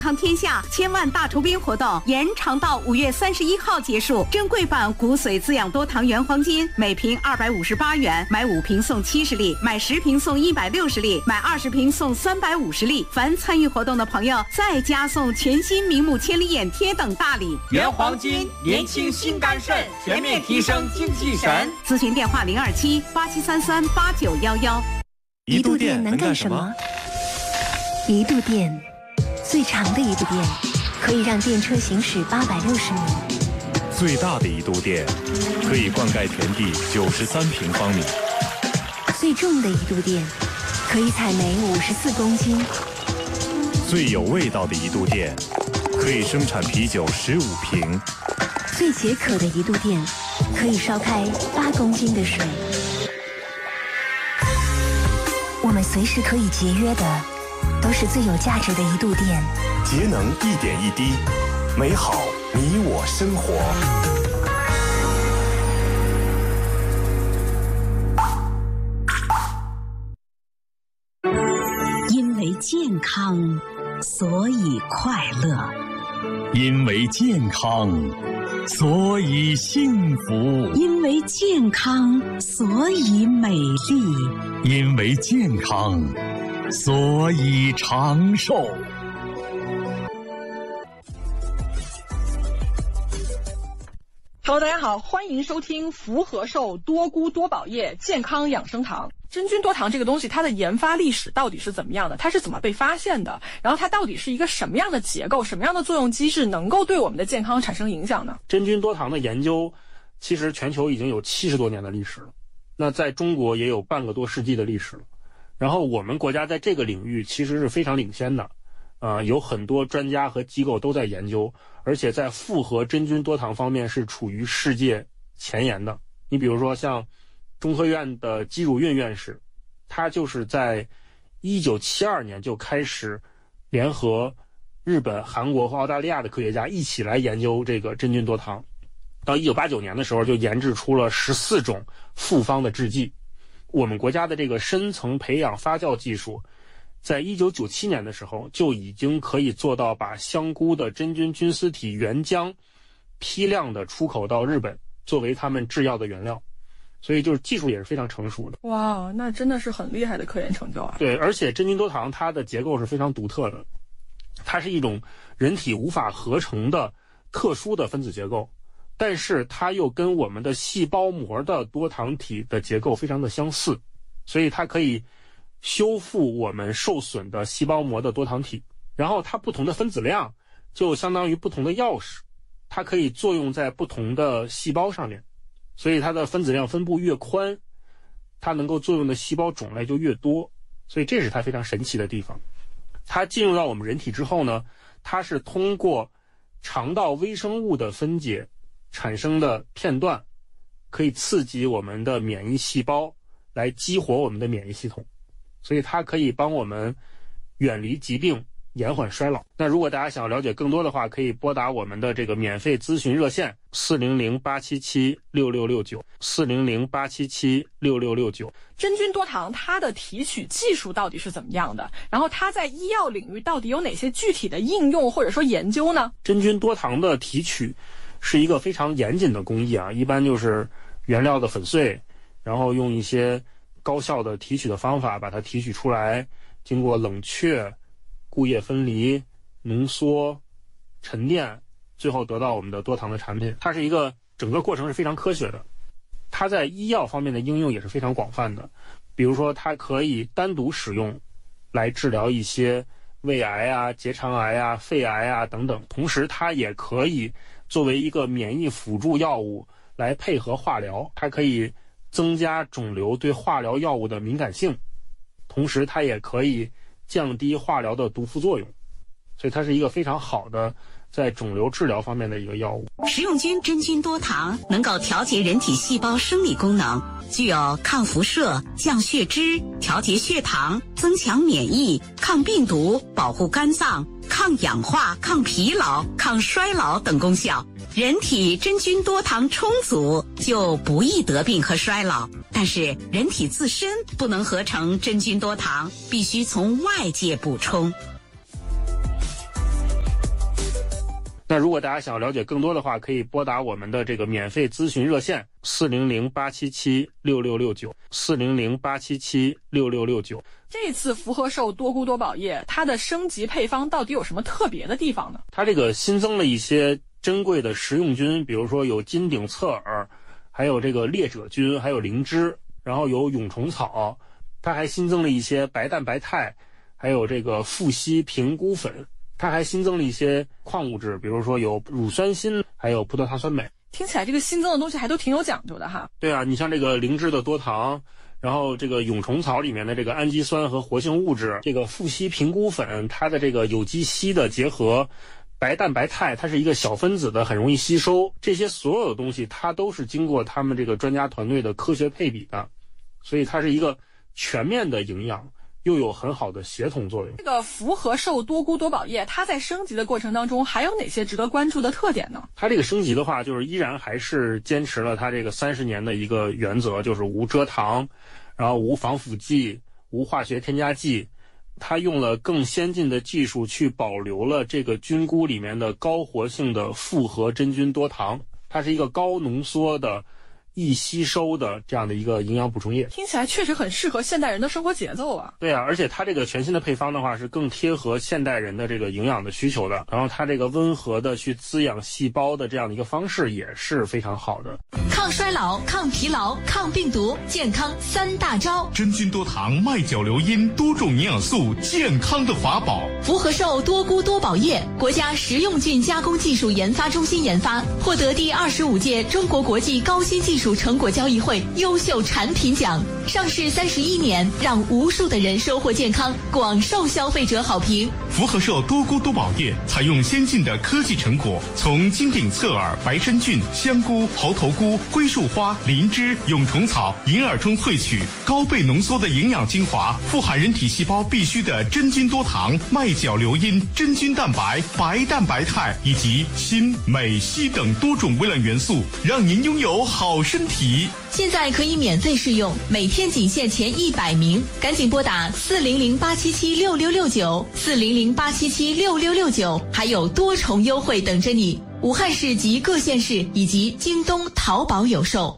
康天下千万大酬宾活动延长到5月31号结束，珍贵版骨髓滋养多糖原黄金每瓶258元，买5瓶送70粒，买10瓶送160粒，买20瓶送350粒。凡参与活动的朋友，再加送全新明目千里眼贴等大礼。 原黄金，年轻心肝肾，全面提升精气神。 咨询电话027-8733-8911。 一度电能干什么？ 一度电。最长的一度电可以让电车行驶860米， 最大的一度电可以灌溉田地93平方米， 最重的一度电可以采煤54公斤， 最有味道的一度电可以生产啤酒15瓶， 最解渴的一度电可以烧开8公斤的水。我们随时可以节约的都是最有价值的一度电， 节能一点一滴，美好你我生活。 因为健康，所以快乐； 因为健康，所以幸福； 因为健康，所以美丽； 因为健康，所以长寿。 Hello， 大家好，欢迎收听福和寿多菇多宝叶健康养生堂。真菌多糖这个东西，它的研发历史到底是怎么样的？它是怎么被发现的？然后它到底是一个什么样的结构、什么样的作用机制，能够对我们的健康产生影响呢？ 真菌多糖的研究，其实全球已经有70多年的历史了，那在中国也有半个多世纪的历史了。然后我们国家在这个领域其实是非常领先的，有很多专家和机构都在研究，而且在复合真菌多糖方面是处于世界前沿的。你比如说像中科院的姬汝运院士，他就是在1972年就开始联合日本、韩国和澳大利亚的科学家一起来研究这个真菌多糖，到1989年的时候就研制出了14种复方的制剂。我们国家的这个深层培养发酵技术在1997年的时候就已经可以做到把香菇的真菌菌丝体原浆批量的出口到日本，作为他们制药的原料。所以就是技术也是非常成熟的。 哇，那真的是很厉害的科研成就啊。 对，而且真菌多糖它的结构是非常独特的，它是一种人体无法合成的特殊的分子结构，但是它又跟我们的细胞膜的多糖体的结构非常的相似，所以它可以修复我们受损的细胞膜的多糖体。然后它不同的分子量就相当于不同的钥匙，它可以作用在不同的细胞上面，所以它的分子量分布越宽，它能够作用的细胞种类就越多，所以这是它非常神奇的地方。它进入到我们人体之后呢，它是通过肠道微生物的分解产生的片段，可以刺激我们的免疫细胞来激活我们的免疫系统，所以它可以帮我们远离疾病，延缓衰老。那如果大家想要了解更多的话，可以拨打我们的这个免费咨询热线400-877-6669 400-877-6669。 真菌多糖它的提取技术到底是怎么样的？然后它在医药领域到底有哪些具体的应用或者说研究呢？ 真菌多糖的提取是一个非常严谨的工艺啊，一般就是原料的粉碎，然后用一些高效的提取的方法把它提取出来，经过冷却、固液分离、浓缩、沉淀，最后得到我们的多糖的产品。它是一个整个过程是非常科学的，它在医药方面的应用也是非常广泛的。比如说它可以单独使用来治疗一些胃癌啊、结肠癌啊、肺癌啊等等，同时它也可以作为一个免疫辅助药物来配合化疗，它可以增加肿瘤对化疗药物的敏感性，同时它也可以降低化疗的毒副作用，所以它是一个非常好的在肿瘤治疗方面的一个药物。 食用真菌多糖能够调节人体细胞生理功能，具有抗辐射、降血脂、调节血糖、增强免疫、抗病毒、保护肝脏、抗氧化、抗疲劳、抗衰老等功效。人体真菌多糖充足，就不易得病和衰老。但是人体自身不能合成真菌多糖，必须从外界补充。 那如果大家想了解更多的话，可以拨打我们的这个免费咨询热线400-877-6669，400-877-6669。 这次福和寿多菇多宝液它的升级配方到底有什么特别的地方呢？ 它这个新增了一些珍贵的食用菌，比如说有金顶侧耳，还有这个裂褶菌，还有灵芝，然后有蛹虫草，它还新增了一些白蛋白肽，还有这个富硒平菇粉，它还新增了一些矿物质，比如说有乳酸锌，还有葡萄糖酸镁。 听起来这个新增的东西还都挺有讲究的哈。 对啊，你像这个灵芝的多糖，然后这个蛹虫草里面的这个氨基酸和活性物质，这个富硒平菇粉它的这个有机硒的结合，白蛋白肽它是一个小分子的，很容易吸收，这些所有的东西它都是经过他们这个专家团队的科学配比的，所以它是一个全面的营养，又有很好的协同作用。 这个福和寿多菇多宝液它在升级的过程当中还有哪些值得关注的特点呢？ 它这个升级的话，就是依然还是坚持了它这个30年的一个原则，就是无蔗糖，然后无防腐剂，无化学添加剂。它用了更先进的技术去保留了这个菌菇里面的高活性的复合真菌多糖，它是一个高浓缩的易吸收的这样的一个营养补充液。 听起来确实很适合现代人的生活节奏啊。 对啊，而且它这个全新的配方的话是更贴合现代人的这个营养的需求的，然后它这个温和的去滋养细胞的这样的一个方式也是非常好的。 抗衰老、抗疲劳、抗病毒，健康3大招。 真菌多糖、麦角硫因多种营养素，健康的法宝。 福和寿多菇多宝液，国家食用菌加工技术研发中心研发，获得第25届中国国际高新技术成果交易会优秀产品奖。上市31年，让无数的人收获健康，广受消费者好评。 福和寿多菇多宝液采用先进的科技成果，从金顶侧耳、白参菌、香菇、猴头菇、龟树花、灵芝、蛹虫草、银耳中萃取，高倍浓缩的营养精华，富含人体细胞必需的真菌多糖、麦角硫因、真菌蛋白、白蛋白肽以及锌、镁、硒等多种微量元素，让您拥有好身体。 现在可以免费试用，每天仅限前100名，赶紧拨打400-877-6669，400-877-6669，还有多重优惠等着你。武汉市及各县市以及京东、淘宝有售。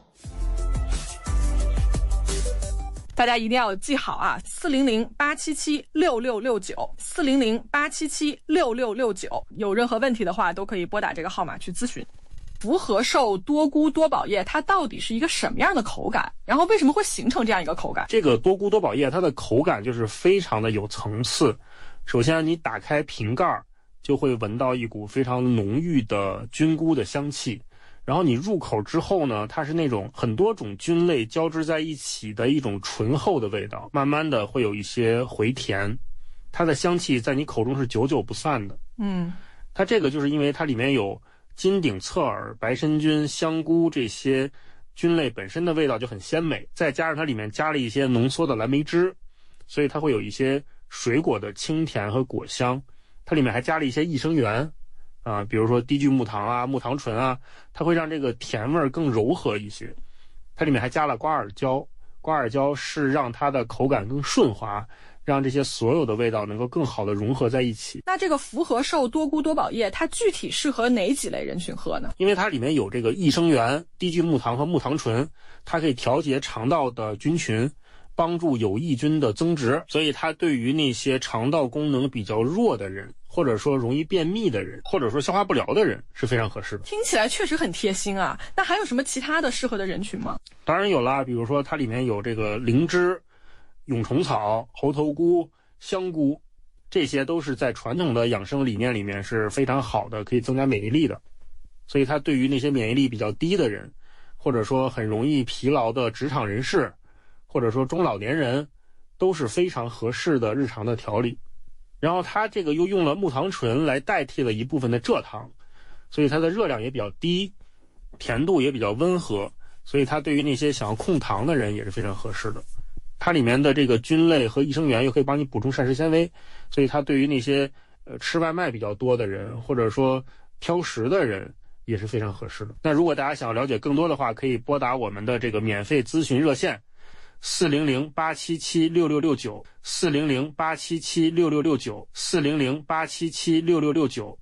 大家一定要记好啊，400-877-6669，400-877-6669，有任何问题的话都可以拨打这个号码去咨询。福和寿多菇多宝液它到底是一个什么样的口感，然后为什么会形成这样一个口感？ 这个多菇多宝液它的口感就是非常的有层次。首先你打开瓶盖就会闻到一股非常浓郁的菌菇的香气，然后你入口之后呢，它是那种很多种菌类交织在一起的一种醇厚的味道，慢慢的会有一些回甜，它的香气在你口中是久久不散的。它这个就是因为它里面有金顶侧耳、白参菌、香菇这些菌类本身的味道就很鲜美，再加上它里面加了一些浓缩的蓝莓汁，所以它会有一些水果的清甜和果香。它里面还加了一些益生元比如说低聚木糖啊、木糖醇啊，它会让这个甜味更柔和一些。它里面还加了瓜尔胶，瓜尔胶是让它的口感更顺滑，让这些所有的味道能够更好的融合在一起。 那这个福和寿多菇多宝液它具体适合哪几类人群喝呢？ 因为它里面有这个益生元、低聚木糖和木糖醇，它可以调节肠道的菌群，帮助有益菌的增殖，所以它对于那些肠道功能比较弱的人，或者说容易便秘的人，或者说消化不良的人是非常合适的。 听起来确实很贴心啊。那还有什么其他的适合的人群吗？ 当然有啦，比如说它里面有这个灵芝、蛹虫草、猴头菇、香菇，这些都是在传统的养生理念里面是非常好的，可以增加免疫力的。所以它对于那些免疫力比较低的人，或者说很容易疲劳的职场人士，或者说中老年人，都是非常合适的日常的调理。然后它这个又用了木糖醇来代替了一部分的蔗糖，所以它的热量也比较低，甜度也比较温和，所以它对于那些想要控糖的人也是非常合适的。它里面的这个菌类和益生元又可以帮你补充膳食纤维，所以它对于那些吃外卖比较多的人，或者说挑食的人也是非常合适的。那如果大家想要了解更多的话，可以拨打我们的这个免费咨询热线400-877-6669，400-877-6669，400-877-6669。